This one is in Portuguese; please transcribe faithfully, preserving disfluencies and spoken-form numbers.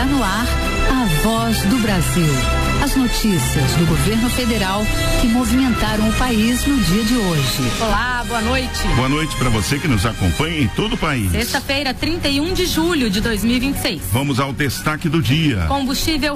no ar a Voz do Brasil. As notícias do governo federal que movimentaram o país no dia de hoje. Olá, boa noite. Boa noite para você que nos acompanha em todo o país. Sexta-feira, trinta e um de julho de dois mil e vinte e seis. Vamos ao destaque do dia. Combustível